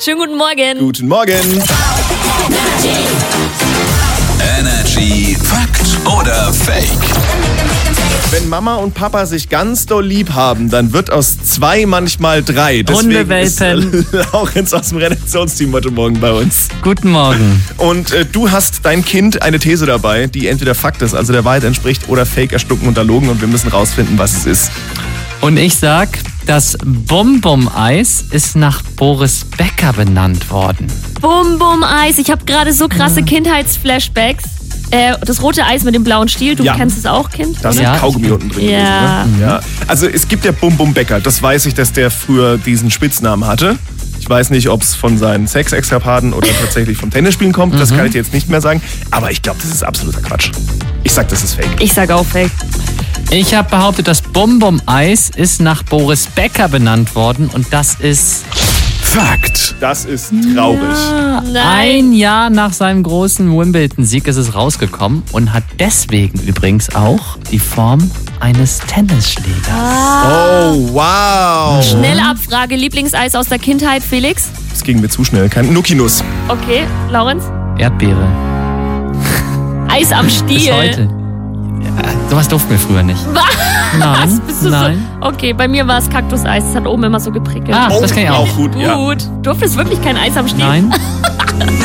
Schönen guten Morgen. Guten Morgen. Energy Fakt oder Fake? Wenn Mama und Papa sich ganz doll lieb haben, dann wird aus 2 manchmal 3. Deswegen ist Laurenz aus dem Redaktionsteam heute Morgen bei uns. Guten Morgen. Und du hast dein Kind eine These dabei, die entweder Fakt ist, also der Wahrheit entspricht, oder Fake, erstucken und erlogen. Und wir müssen rausfinden, was es ist. Und ich sag, das Bum-Bum-Eis ist nach Boris Becker benannt worden. Bum-Bum-Eis. Ich habe gerade so krasse Kindheitsflashbacks. Das rote Eis mit dem blauen Stiel, du kennst es auch, Kind? Da ist Ja. Kaugummi unten drin Ja. gewesen, ne? Ja. Also es gibt ja Bum-Bum-Becker. Das weiß ich, dass der früher diesen Spitznamen hatte. Ich weiß nicht, ob es von seinen Sexeskapaden oder tatsächlich vom Tennisspielen kommt. Das kann ich dir jetzt nicht mehr sagen. Aber ich glaube, das ist absoluter Quatsch. Ich sag, das ist Fake. Ich sag auch Fake. Ich habe behauptet, das Bum-Bum-Eis ist nach Boris Becker benannt worden und das ist Fakt. Das ist traurig. Nein. ein Jahr nach seinem großen Wimbledon-Sieg ist es rausgekommen und hat deswegen übrigens auch die Form eines Tennisschlägers. Oh, wow. Schnellabfrage, Lieblingseis aus der Kindheit, Felix? Das ging mir zu schnell. Kein Nuki-Nuss. Okay, Laurenz? Erdbeere. Eis am Stiel. Bis heute. Ja, sowas durften wir früher nicht. Was? Nein, Bist du nein. So? Okay, bei mir war es Kaktuseis. Das hat oben immer so geprickelt. Ah, das kann ich auch. Gut, ja. Gut. Durftest wirklich kein Eis am Stiel? Nein.